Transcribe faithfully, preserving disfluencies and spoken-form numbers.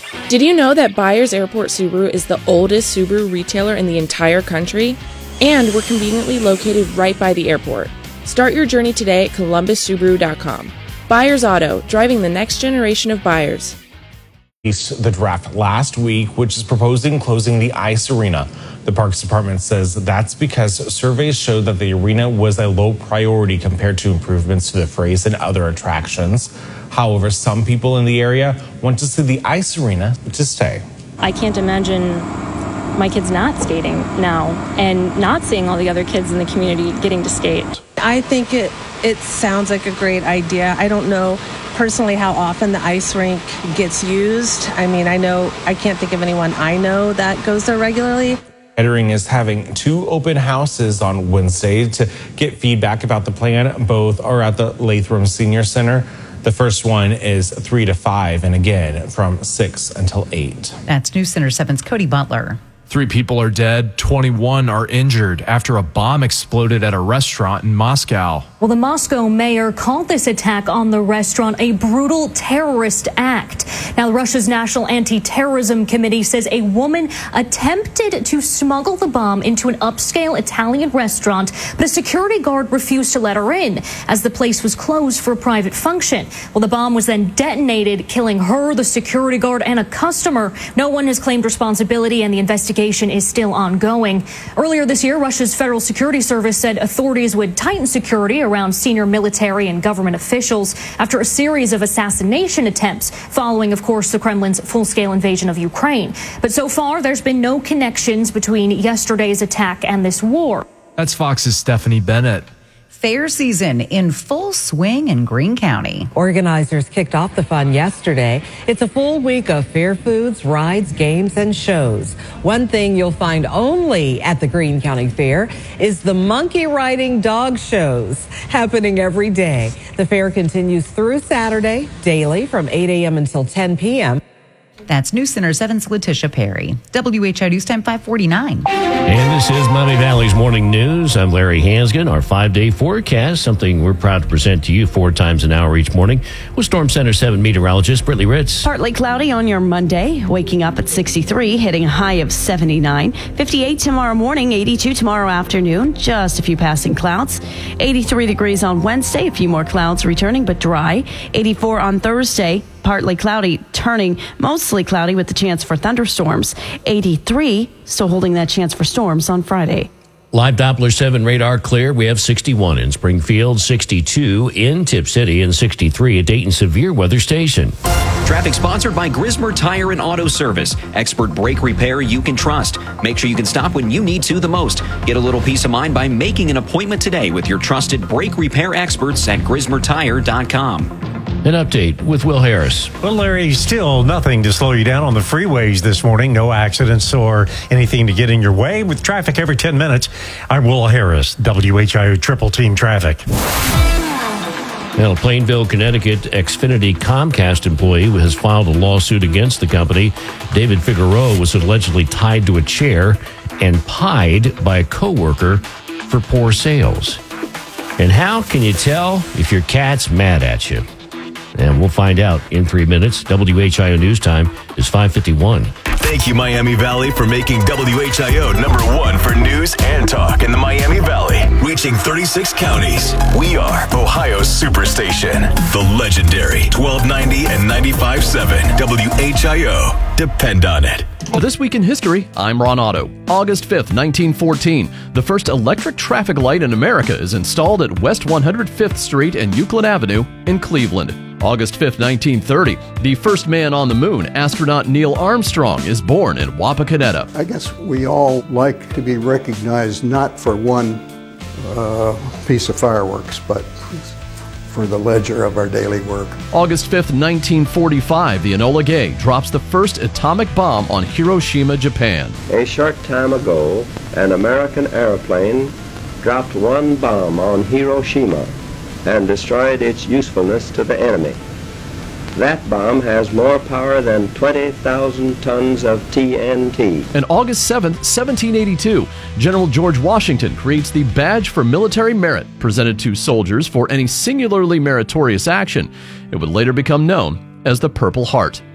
Did you know that Byers Airport Subaru is the oldest Subaru retailer in the entire country? And we're conveniently located right by the airport. Start your journey today at columbus subaru dot com. Byers Auto, driving the next generation of buyers. The draft last week, which is proposing closing the ice arena. The Parks Department says that's because surveys showed that the arena was a low priority compared to improvements to the Frays and other attractions. However, some people in the area want to see the ice arena to stay. I can't imagine my kids not skating now and not seeing all the other kids in the community getting to skate. I think it it sounds like a great idea. I don't know personally how often the ice rink gets used. I mean, I know I can't think of anyone I know that goes there regularly. Kettering is having two open houses on Wednesday to get feedback about the plan. Both are at the Latham Senior Center. The first one is three to five, and again from six until eight. That's News Center seven's Cody Butler. Three people are dead, twenty-one are injured after a bomb exploded at a restaurant in Moscow. Well, the Moscow mayor called this attack on the restaurant a brutal terrorist act. Now, Russia's National Anti-Terrorism Committee says a woman attempted to smuggle the bomb into an upscale Italian restaurant, but a security guard refused to let her in as the place was closed for a private function. Well, the bomb was then detonated, killing her, the security guard, and a customer. No one has claimed responsibility, and the investigation is still ongoing. Earlier this year, Russia's Federal Security Service said authorities would tighten security around senior military and government officials after a series of assassination attempts following, of course, the Kremlin's full-scale invasion of Ukraine. But so far, there's been no connections between yesterday's attack and this war. That's Fox's Stephanie Bennett. Fair season in full swing in Greene County. Organizers kicked off the fun yesterday. It's a full week of fair foods, rides, games, and shows. One thing you'll find only at the Greene County Fair is the monkey riding dog shows happening every day. The fair continues through Saturday, daily from eight a.m. until ten p.m. That's News Center seven's Letitia Perry. W H I News Time five forty-nine. And this is Miami Valley's Morning News. I'm Larry Hansgen. Our five-day forecast, something we're proud to present to you four times an hour each morning, with Storm Center seven meteorologist Brittany Ritz. Partly cloudy on your Monday, waking up at sixty-three, hitting a high of seventy-nine. fifty-eight tomorrow morning, eighty-two tomorrow afternoon, just a few passing clouds. eighty-three degrees on Wednesday, a few more clouds returning, but dry. eighty-four on Thursday. Partly cloudy, turning mostly cloudy with the chance for thunderstorms. eighty-three, still holding that chance for storms on Friday. Live Doppler seven radar clear. We have sixty-one in Springfield, sixty-two in Tip City, and sixty-three at Dayton Severe Weather Station. Traffic sponsored by Grismer Tire and Auto Service. Expert brake repair you can trust. Make sure you can stop when you need to the most. Get a little peace of mind by making an appointment today with your trusted brake repair experts at grismer tire dot com. An update with Will Harris. Well, Larry, still nothing to slow you down on the freeways this morning. No accidents or anything to get in your way. With traffic every ten minutes, I'm Will Harris, W H I O Triple Team Traffic. Now, a Plainville, Connecticut Xfinity Comcast employee has filed a lawsuit against the company. David Figueroa was allegedly tied to a chair and pied by a coworker for poor sales. And how can you tell if your cat's mad at you? And we'll find out in three minutes. W H I O News Time is five fifty-one. Thank you, Miami Valley, for making W H I O number one for news and talk in the Miami Valley. Reaching thirty-six counties. We are Ohio's Superstation. The legendary twelve ninety and ninety-five point seven W H I O. Depend on it. This week in history, I'm Ron Otto. August fifth, nineteen fourteen, the first electric traffic light in America is installed at West one hundred fifth Street and Euclid Avenue in Cleveland. August fifth, nineteen thirty, the first man on the moon, astronaut Neil Armstrong, is born in Wapakoneta. I guess we all like to be recognized not for one uh, piece of fireworks, but for the ledger of our daily work. August fifth, nineteen forty-five, the Enola Gay drops the first atomic bomb on Hiroshima, Japan. A short time ago, an American airplane dropped one bomb on Hiroshima and destroyed its usefulness to the enemy. That bomb has more power than twenty thousand tons of T N T. And August seventh, seventeen eighty-two, General George Washington creates the Badge for Military Merit, presented to soldiers for any singularly meritorious action. It would later become known as the Purple Heart.